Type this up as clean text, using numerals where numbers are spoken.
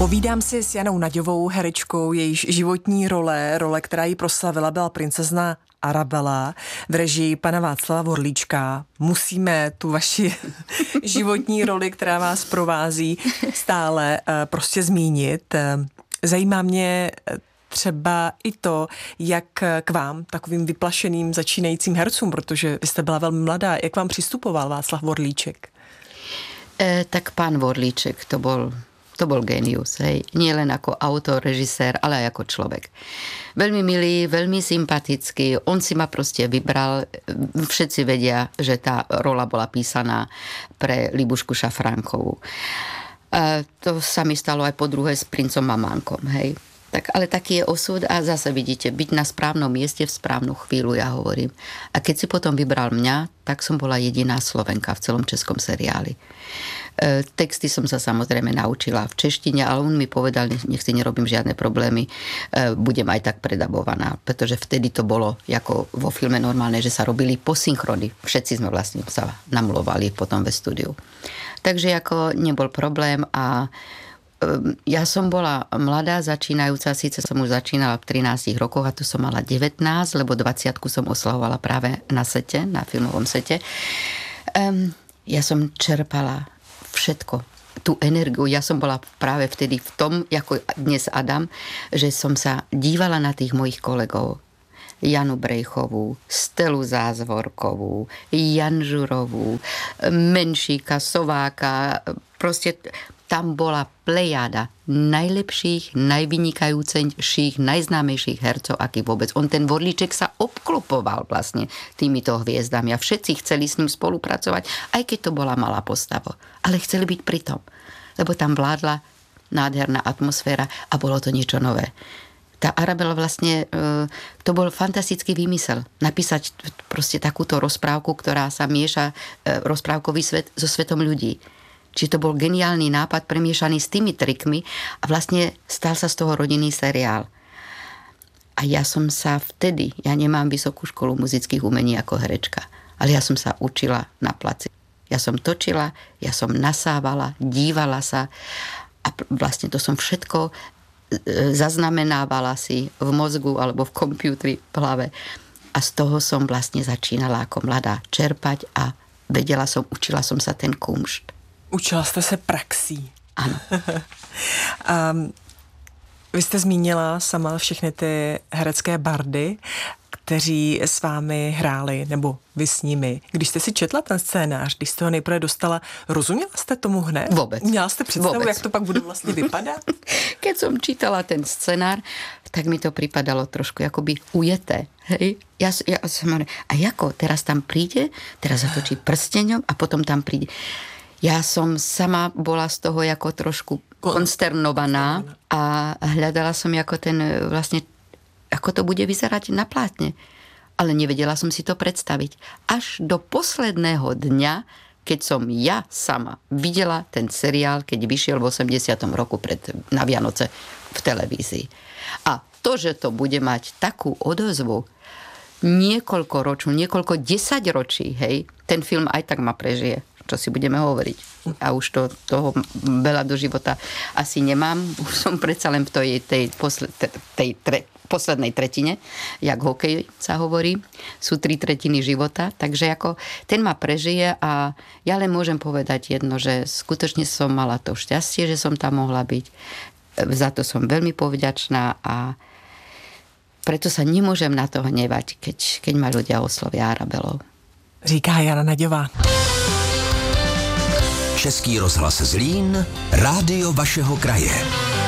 Povídám si s Janou Naďovou, herečkou, jejíž životní role, která ji proslavila, byla princezna Arabela v režii pana Václava Vorlíčka. Musíme tu vaši životní roli, která vás provází, stále prostě zmínit. Zajímá mě třeba i to, jak k vám, takovým vyplašeným začínajícím hercům, protože vy jste byla velmi mladá, jak vám přistupoval Václav Vorlíček? Tak pán Vorlíček, to bol génius, hej. Nie len ako autor, režisér, ale aj ako človek. Veľmi milý, veľmi sympatický. On si ma proste vybral. Všetci vedia, že tá rola bola písaná pre Libušku Šafránkovú. To sa mi stalo aj po druhé s princom Mamánkom, hej. Tak, ale taký je osud a zase vidíte, byť na správnom mieste v správnu chvíľu, ja hovorím. A keď si potom vybral mňa, tak som bola jediná Slovenka v celom českom seriáli. Texty som sa samozrejme naučila v češtine, ale on mi povedal, nech si nerobím žiadne problémy, budem aj tak predabovaná, pretože vtedy to bolo ako vo filme normálne, že sa robili posynchrony. Všetci sme vlastne sa namulovali potom ve studiu. Takže ako nebol problém a ja som bola mladá, začínajúca, síce som už začínala v 13 rokoch a tu som mala 19, lebo 20 som oslavovala práve na sete, na filmovom sete. Ja som čerpala všetko, tú energiu. Ja som bola práve vtedy v tom, ako dnes Adam, že som sa dívala na tých mojich kolegov. Janu Brejchovú, Stelu Zázvorkovú, Janžurovú, Menšíka, Sováka, proste tam bola plejáda najlepších, najvynikajúcejších, najznámejších hercov, aký vôbec. On, ten Vorlíček, sa obklopoval vlastne týmito hviezdami a všetci chceli s ním spolupracovať, aj keď to bola malá postava. Ale chceli byť pri tom, lebo tam vládla nádherná atmosféra a bolo to niečo nové. Tá Arabela vlastne, to bol fantastický výmysel. Napísať proste takúto rozprávku, ktorá sa mieša rozprávkový svet so svetom ľudí. Čiže to bol geniálny nápad premiešaný s tými trikmi a vlastne stal sa z toho rodinný seriál. A ja som sa vtedy, ja nemám vysokú školu muzických umení ako herečka, ale ja som sa učila na placi. Ja som točila, ja som nasávala, dívala sa a vlastne to som všetko zaznamenávala si v mozgu alebo v kompútri v hlave. A z toho som vlastne začínala ako mladá čerpať a učila som sa ten kumšt. Učila jste se praxí. Ano. Vy jste zmínila sama všechny ty herecké bardy, kteří s vámi hráli, nebo vy s nimi. Když jste si četla ten scénář, když jste ho nejprve dostala, rozuměla jste tomu hned? Vůbec. Měla jste představu, jak to pak bude vlastně vypadat? Keď som čítala ten scenár, tak mi to pripadalo trošku akoby ujeté. Hej? Ja som hovorila, a ako? Teraz tam príde, teraz zatočí prsteňom a potom tam príde. Ja som sama bola z toho ako trošku konsternovaná a hľadala som ako ten vlastne, ako to bude vyzerať na plátne. Ale nevedela som si to predstaviť. Až do posledného dňa, keď som ja sama videla ten seriál, keď vyšiel v 80. roku na Vianoce v televízii. A to, že to bude mať takú odozvu, niekoľko 10 ročí, hej, ten film aj tak ma prežije. Čo si budeme hovoriť. A už toho veľa do života asi nemám. Už som predsa len v tej poslednej tretine, jak hokej sa hovorí. Sú 3/3 života. Takže ako ten ma prežije a ja len môžem povedať jedno, že skutočne som mala to šťastie, že som tam mohla byť. Za to som veľmi povďačná a preto sa nemôžem na to hnevať, keď ma ľudia oslovia Arabelou. Říká Jana Naďová. Český rozhlas Zlín, rádio vašeho kraje.